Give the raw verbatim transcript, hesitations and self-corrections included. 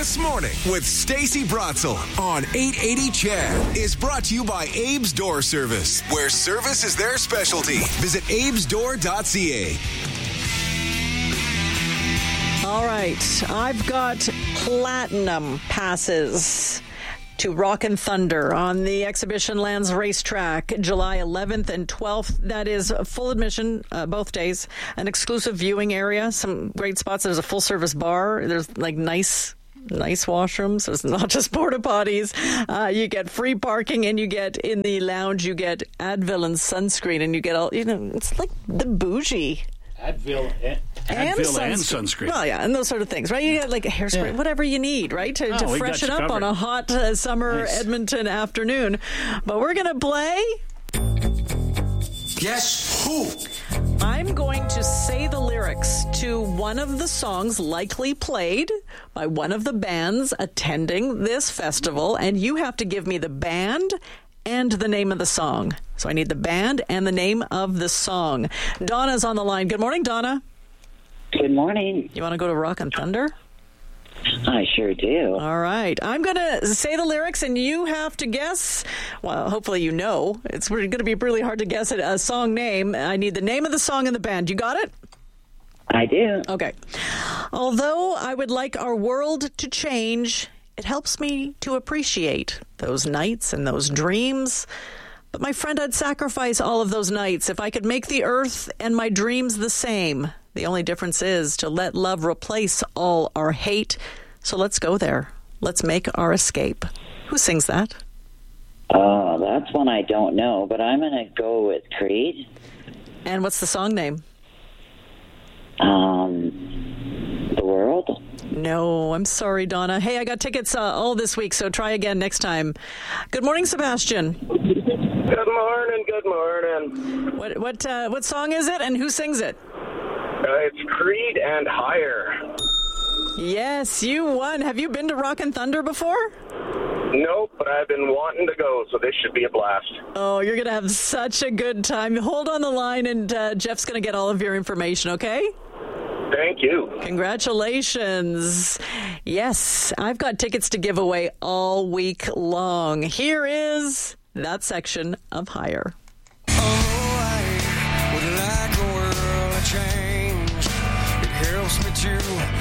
This Morning with Stacey Brotzel on eight eighty C H E D is brought to you by Abe's Door Service, where service is their specialty. Visit abes door dot c a. All right, I've got platinum passes to Rock and Thunder on the Exhibition Lands Racetrack, July eleventh and twelfth. That is full admission uh, both days, an exclusive viewing area, some great spots. There's a full-service bar. There's like nice... Nice washrooms. There's not just porta potties. Uh, you get free parking, and you get in the lounge. You get Advil and sunscreen, and you get all. You know, it's like the bougie. Advil and, and, Advil sunscreen. and sunscreen. Well, yeah, and those sort of things, right? You get like a hairspray, Yeah. whatever you need, right, to, Oh, to we freshen got you up on covered. a hot uh, summer Nice. Edmonton afternoon. But we're gonna play. Guess who? I'm going to say the lyrics to one of the songs likely played by one of the bands attending this festival, and you have to give me the band and the name of the song. So I need the band and the name of the song. Donna's on the line. Good morning, Donna. Good morning. You want to go to Rock and Thunder? I sure do. All right. I'm going to say the lyrics, and you have to guess. Well, hopefully you know. It's going to be really hard to guess it, a song name. I need the name of the song and the band. You got it? I do. Okay. Although I would like our world to change, it helps me to appreciate those nights and those dreams. But my friend, I'd sacrifice all of those nights if I could make the earth and my dreams the same. The only difference is to let love replace all our hate. So let's go there. Let's make our escape. Who sings that? Oh, that's one I don't know, but I'm going to go with Creed. And what's the song name? Um, The World. No, I'm sorry, Donna. Hey, I got tickets uh, all this week, so try again next time. Good morning, Sebastian. Good morning, good morning. What what uh, what song is it, and who sings it? Uh, it's Creed and Higher. Yes, you won. Have you been to Rock and Thunder before? Nope, but I've been wanting to go, so this should be a blast. Oh, you're going to have such a good time. Hold on the line, and uh, Jeff's going to get all of your information, okay? Thank you. Congratulations. Yes, I've got tickets to give away all week long. Here is that section of Higher. Oh, I would like a world to change. It helps me to